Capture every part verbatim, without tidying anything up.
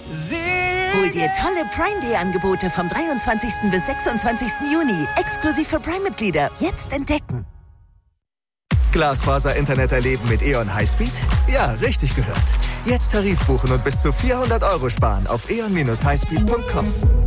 Hol dir tolle Prime Day Angebote vom dreiundzwanzigsten bis sechsundzwanzigsten Juni. Exklusiv für Prime-Mitglieder. Jetzt entdecken. Glasfaser-Internet erleben mit E O N Highspeed? Ja, richtig gehört. Jetzt Tarif buchen und bis zu vierhundert Euro sparen auf e o n dash highspeed punkt com.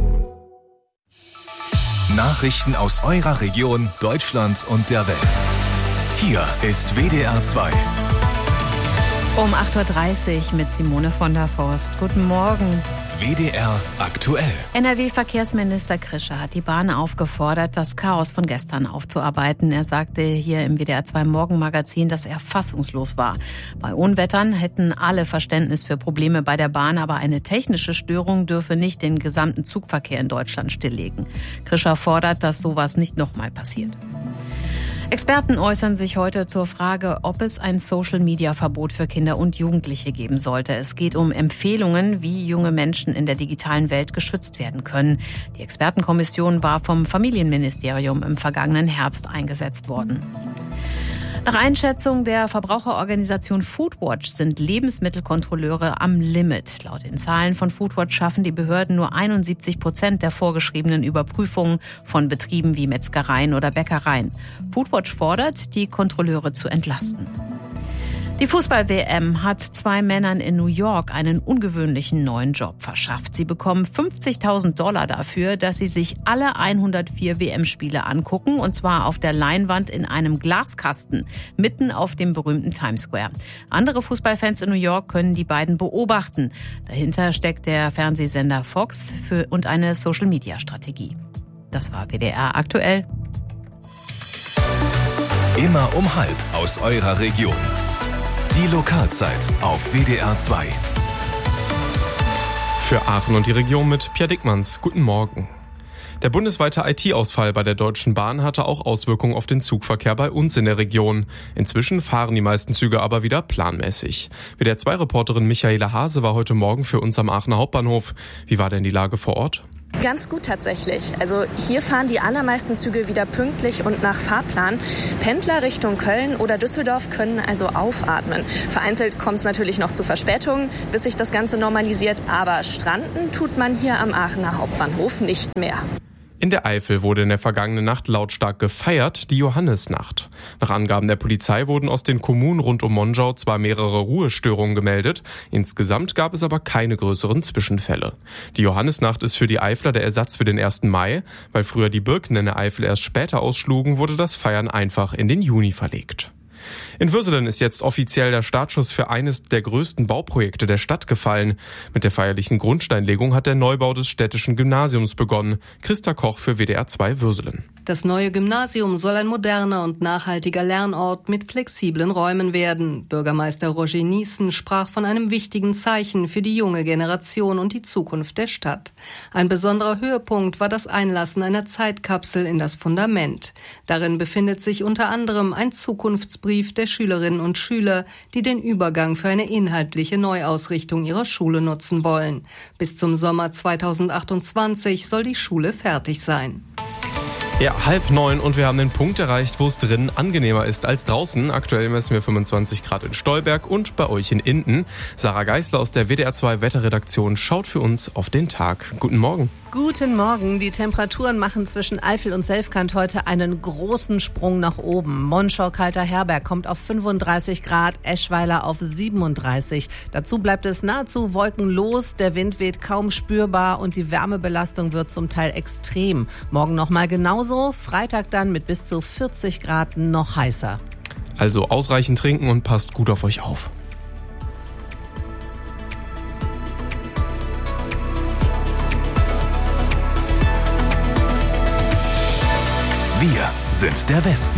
Nachrichten aus eurer Region, Deutschland und der Welt. Hier ist W D R zwei. Um acht Uhr dreißig mit Simone von der Forst. Guten Morgen. W D R aktuell. N R W-Verkehrsminister Krischer hat die Bahn aufgefordert, das Chaos von gestern aufzuarbeiten. Er sagte hier im W D R zwei Morgenmagazin, dass er fassungslos war. Bei Unwettern hätten alle Verständnis für Probleme bei der Bahn, aber eine technische Störung dürfe nicht den gesamten Zugverkehr in Deutschland stilllegen. Krischer fordert, dass sowas nicht nochmal passiert. Experten äußern sich heute zur Frage, ob es ein Social-Media-Verbot für Kinder und Jugendliche geben sollte. Es geht um Empfehlungen, wie junge Menschen in der digitalen Welt geschützt werden können. Die Expertenkommission war vom Familienministerium im vergangenen Herbst eingesetzt worden. Nach Einschätzung der Verbraucherorganisation Foodwatch sind Lebensmittelkontrolleure am Limit. Laut den Zahlen von Foodwatch schaffen die Behörden nur einundsiebzig Prozent der vorgeschriebenen Überprüfungen von Betrieben wie Metzgereien oder Bäckereien. Foodwatch fordert, die Kontrolleure zu entlasten. Die Fußball-W M hat zwei Männern in New York einen ungewöhnlichen neuen Job verschafft. Sie bekommen fünfzigtausend Dollar dafür, dass sie sich alle hundertvier W M-Spiele angucken, und zwar auf der Leinwand in einem Glaskasten, mitten auf dem berühmten Times Square. Andere Fußballfans in New York können die beiden beobachten. Dahinter steckt der Fernsehsender Fox für und eine Social-Media-Strategie. Das war W D R aktuell. Immer um halb aus eurer Region. Die Lokalzeit auf W D R zwei. Für Aachen und die Region mit Pierre Dickmanns. Guten Morgen. Der bundesweite I T-Ausfall bei der Deutschen Bahn hatte auch Auswirkungen auf den Zugverkehr bei uns in der Region. Inzwischen fahren die meisten Züge aber wieder planmäßig. W D R zwei Reporterin Michaela Hase war heute Morgen für uns am Aachener Hauptbahnhof. Wie war denn die Lage vor Ort? Ganz gut tatsächlich. Also hier fahren die allermeisten Züge wieder pünktlich und nach Fahrplan. Pendler Richtung Köln oder Düsseldorf können also aufatmen. Vereinzelt kommt es natürlich noch zu Verspätungen, bis sich das Ganze normalisiert. Aber stranden tut man hier am Aachener Hauptbahnhof nicht mehr. In der Eifel wurde in der vergangenen Nacht lautstark gefeiert, die Johannisnacht. Nach Angaben der Polizei wurden aus den Kommunen rund um Monschau zwar mehrere Ruhestörungen gemeldet, insgesamt gab es aber keine größeren Zwischenfälle. Die Johannisnacht ist für die Eifler der Ersatz für den ersten Mai. Weil früher die Birken in der Eifel erst später ausschlugen, wurde das Feiern einfach in den Juni verlegt. In Würselen ist jetzt offiziell der Startschuss für eines der größten Bauprojekte der Stadt gefallen. Mit der feierlichen Grundsteinlegung hat der Neubau des städtischen Gymnasiums begonnen. Christa Koch für W D R zwei Würselen. Das neue Gymnasium soll ein moderner und nachhaltiger Lernort mit flexiblen Räumen werden. Bürgermeister Roger Niesen sprach von einem wichtigen Zeichen für die junge Generation und die Zukunft der Stadt. Ein besonderer Höhepunkt war das Einlassen einer Zeitkapsel in das Fundament. Darin befindet sich unter anderem ein Zukunftsbrief der Schülerinnen und Schüler, die den Übergang für eine inhaltliche Neuausrichtung ihrer Schule nutzen wollen. Bis zum Sommer zweitausendachtundzwanzig soll die Schule fertig sein. Ja, halb neun und wir haben den Punkt erreicht, wo es drin angenehmer ist als draußen. Aktuell messen wir fünfundzwanzig Grad in Stolberg und bei euch in Inden. Sarah Geisler aus der W D R zwei Wetterredaktion schaut für uns auf den Tag. Guten Morgen. Guten Morgen. Die Temperaturen machen zwischen Eifel und Selfkant heute einen großen Sprung nach oben. Monschau-Kalter-Herberg kommt auf fünfunddreißig Grad, Eschweiler auf siebenunddreißig. Dazu bleibt es nahezu wolkenlos, der Wind weht kaum spürbar und die Wärmebelastung wird zum Teil extrem. Morgen nochmal genauso, Freitag dann mit bis zu vierzig Grad noch heißer. Also ausreichend trinken und passt gut auf euch auf. Wir sind der Westen.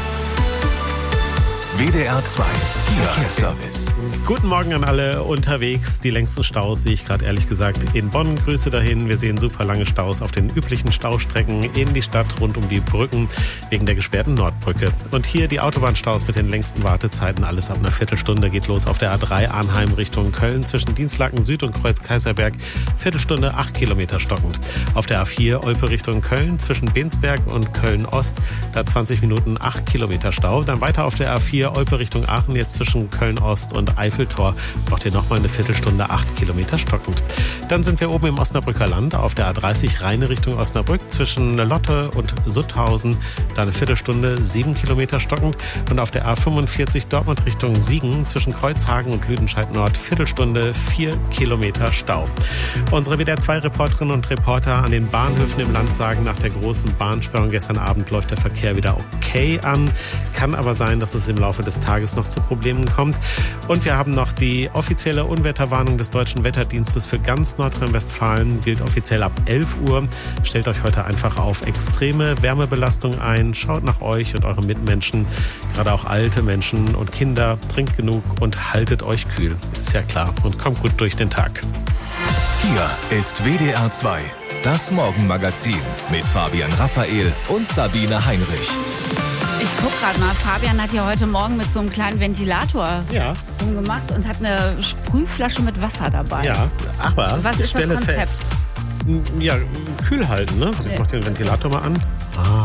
W D R zwei Verkehrsservice. Guten Morgen an alle unterwegs. Die längsten Staus sehe ich gerade ehrlich gesagt in Bonn. Grüße dahin. Wir sehen super lange Staus auf den üblichen Staustrecken in die Stadt rund um die Brücken wegen der gesperrten Nordbrücke. Und hier die Autobahnstaus mit den längsten Wartezeiten. Alles ab einer Viertelstunde geht los auf der A drei Arnheim Richtung Köln zwischen Dienstlaken Süd und Kreuz Kaiserberg. Viertelstunde, acht Kilometer stockend. Auf der A vier Olpe Richtung Köln zwischen Bensberg und Köln Ost. Da zwanzig Minuten, acht Kilometer Stau. Dann weiter auf der A vier vier Olpe Richtung Aachen, jetzt zwischen Köln-Ost und Eiffeltor. Braucht ihr nochmal eine Viertelstunde, acht Kilometer stockend. Dann sind wir oben im Osnabrücker Land auf der A dreißig Rheine Richtung Osnabrück zwischen Lotte und Sutthausen. Da eine Viertelstunde, sieben Kilometer stockend. Und auf der A fünfundvierzig Dortmund Richtung Siegen zwischen Kreuzhagen und Lüdenscheid Nord Viertelstunde, vier Kilometer Stau. Unsere W D R zwei Reporterinnen und Reporter an den Bahnhöfen im Land sagen, nach der großen Bahnsperrung gestern Abend läuft der Verkehr wieder okay an. Kann aber sein, dass es im Laufe des Tages noch zu Problemen kommt. Und wir haben noch die offizielle Unwetterwarnung des Deutschen Wetterdienstes für ganz Nordrhein-Westfalen. Gilt offiziell ab elf Uhr. Stellt euch heute einfach auf extreme Wärmebelastung ein. Schaut nach euch und euren Mitmenschen, gerade auch alte Menschen und Kinder. Trinkt genug und haltet euch kühl. Ist ja klar. Und kommt gut durch den Tag. Hier ist W D R zwei, das Morgenmagazin mit Fabian Raphael und Sabine Heinrich. Ich guck gerade mal, Fabian hat ja heute Morgen mit so einem kleinen Ventilator ja. rumgemacht und hat eine Sprühflasche mit Wasser dabei. Ja, aber was ist das Konzept? Fest, ja, kühl halten, ne? Also ich mach den Ventilator mal an. Ah.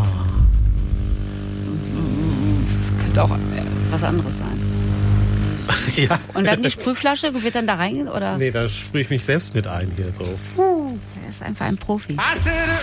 Das könnte auch was anderes sein. Ja. Und dann die Sprühflasche, wird dann da reingehen, oder? Nee, da sprühe ich mich selbst mit ein hier so. Puh, er ist einfach ein Profi.